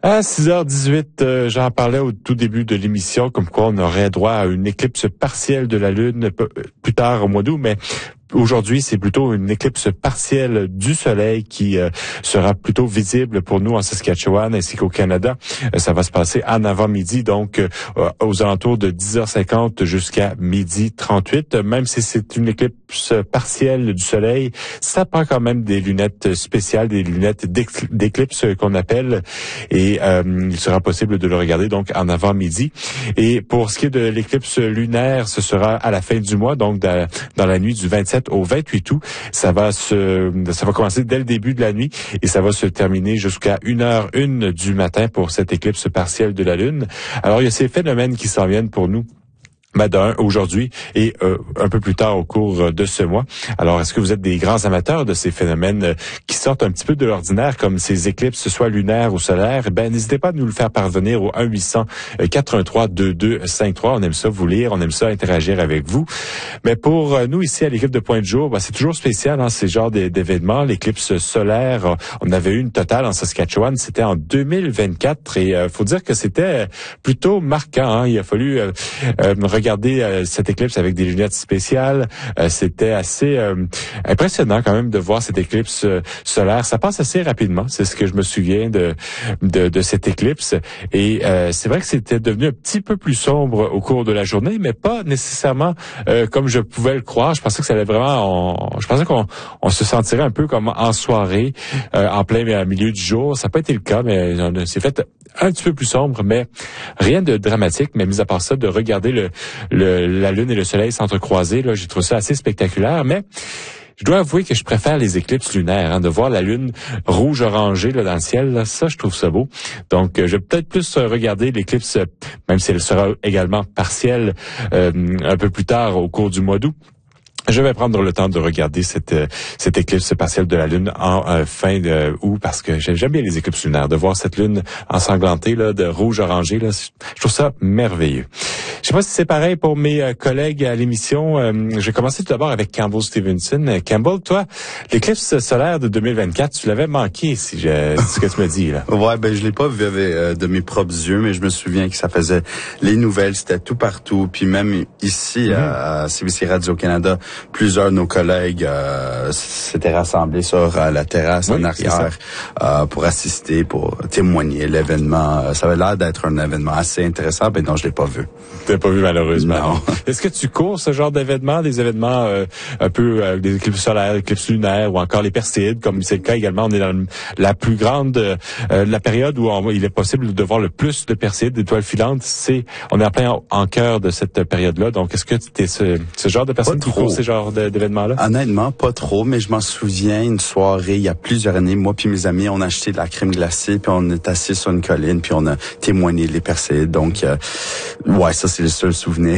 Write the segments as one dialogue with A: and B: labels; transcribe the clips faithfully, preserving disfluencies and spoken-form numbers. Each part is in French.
A: À six heures dix-huit, euh, j'en parlais au tout début de l'émission, comme quoi on aurait droit à une éclipse partielle de la Lune p- plus tard au mois d'août, mais aujourd'hui, c'est plutôt une éclipse partielle du Soleil qui euh, sera plutôt visible pour nous en Saskatchewan ainsi qu'au Canada. Euh, ça va se passer en avant-midi, donc euh, aux alentours de dix heures cinquante jusqu'à midi trente-huit. Même si c'est une éclipse partielle du Soleil, ça prend quand même des lunettes spéciales, des lunettes d'éclipse qu'on appelle, et euh, il sera possible de le regarder donc en avant-midi. Et pour ce qui est de l'éclipse lunaire, ce sera à la fin du mois, donc dans, dans la nuit du vingt-sept au vingt-huit août. Ça va se, ça va commencer dès le début de la nuit et ça va se terminer jusqu'à une heure une du matin pour cette éclipse partielle de la Lune. Alors, il y a ces phénomènes qui s'en viennent pour nous. Ben d'un, aujourd'hui et euh, un peu plus tard au cours de ce mois. Alors, est-ce que vous êtes des grands amateurs de ces phénomènes euh, qui sortent un petit peu de l'ordinaire, comme ces éclipses, soit lunaires ou solaires? Ben, n'hésitez pas à nous le faire parvenir au un huit cents quatre un trois deux deux cinq trois. On aime ça vous lire, on aime ça interagir avec vous. Mais pour euh, nous, ici, à l'équipe de Point de Jour, ben, c'est toujours spécial, hein, ces genres d'événements. L'éclipse solaire, on avait eu une totale en Saskatchewan, c'était en deux mille vingt-quatre et euh, faut dire que c'était plutôt marquant. Hein. Il a fallu euh, euh, regarder euh, cette éclipse avec des lunettes spéciales. Euh, c'était assez euh, impressionnant quand même de voir cette éclipse euh, solaire. Ça passe assez rapidement. C'est ce que je me souviens de de, de cette éclipse. Et euh, c'est vrai que c'était devenu un petit peu plus sombre au cours de la journée, mais pas nécessairement euh, comme je pouvais le croire. Je pensais que ça allait vraiment... On, je pensais qu'on on se sentirait un peu comme en soirée, euh, en plein milieu du jour. Ça n'a pas été le cas, mais c'est fait un petit peu plus sombre, mais rien de dramatique. Mais mis à part ça, de regarder le, le la Lune et le Soleil s'entrecroiser, là, j'ai trouvé ça assez spectaculaire. Mais je dois avouer que je préfère les éclipses lunaires, hein, de voir la Lune rouge-orangée là, dans le ciel. Là, ça, je trouve ça beau. Donc, euh, je vais peut-être plus euh, regarder l'éclipse, même si elle sera également partielle, euh, un peu plus tard au cours du mois d'août. Je vais prendre le temps de regarder cette euh, cette éclipse partielle de la Lune en euh, fin de août, parce que j'aime bien les éclipses lunaires. De voir cette Lune ensanglantée là, de rouge orangé, là, je trouve ça merveilleux. Je sais pas si c'est pareil pour mes euh, collègues à l'émission. Euh, je vais commencer tout d'abord avec Campbell Stevenson. Euh, Campbell, toi, l'éclipse solaire de deux mille vingt-quatre, tu l'avais manqué, si je, c'est ce que tu me dis là.
B: Ouais, ben je l'ai pas vu avec euh, de mes propres yeux, mais je me souviens que ça faisait les nouvelles, c'était tout partout, puis même ici mm-hmm. à, à C B C Radio-Canada, plusieurs de nos collègues euh, s'étaient rassemblés sur euh, la terrasse oui, en arrière euh, pour assister, pour témoigner l'événement. Ça avait l'air d'être un événement assez intéressant, ben non, je l'ai pas vu.
A: T'as pas vu malheureusement.
B: Non.
A: Est-ce que tu cours ce genre d'événements, des événements euh, un peu euh, des éclipses solaires, éclipses lunaires ou encore les Perséides, comme c'est le cas également? On est dans la plus grande, euh, la période où on, il est possible de voir le plus de Perséides, d'étoiles filantes. C'est, on est en plein en, en cœur de cette période-là. Donc, est-ce que tu es ce, ce genre de personne qui court ces genres d'événements-là?
B: Honnêtement, pas trop, mais je m'en souviens une soirée il y a plusieurs années. Moi puis mes amis, on a acheté de la crème glacée, puis on est assis sur une colline, puis on a témoigné les Perséides. Donc, euh, ouais, ça c'est le seul souvenir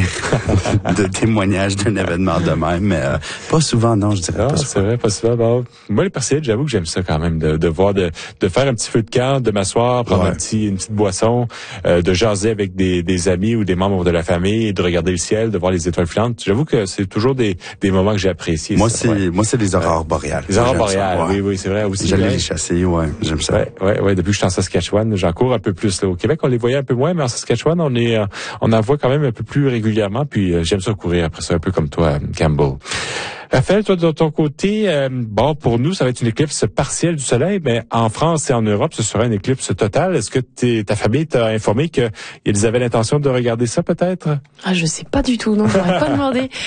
B: de témoignage d'un événement de même, mais euh, pas souvent, non, je dirais
A: non,
B: pas souvent.
A: C'est vrai, pas souvent. Bon, moi, les Perséides, j'avoue que j'aime ça quand même, de, de voir, de, de faire un petit feu de camp, de m'asseoir, prendre ouais. un petit, une petite boisson, euh, de jaser avec des, des amis ou des membres de la famille, de regarder le ciel, de voir les étoiles filantes. J'avoue que c'est toujours des, des moments que j'ai appréciés.
B: Moi,
A: ça,
B: c'est,
A: ouais.
B: moi, c'est les aurores boréales.
A: Les aurores boréales, ouais. oui, oui, c'est vrai aussi.
B: J'allais les chasser, ouais, j'aime ça.
A: Ouais, ouais, ouais. Depuis que je suis en Saskatchewan, j'en cours un peu plus. Là. Au Québec, on les voyait un peu moins, mais en Saskatchewan, on est, euh, on en voit quand même un peu plus régulièrement. Puis euh, j'aime ça courir après ça, un peu comme toi, Campbell. Raphaël, toi, de ton côté, euh, bon, pour nous, ça va être une éclipse partielle du Soleil, mais en France et en Europe, ce sera une éclipse totale. Est-ce que t'es, ta famille t'a informé qu'ils avaient l'intention de regarder ça, peut-être?
C: Ah, je sais pas du tout, non, je n'aurais pas demandé.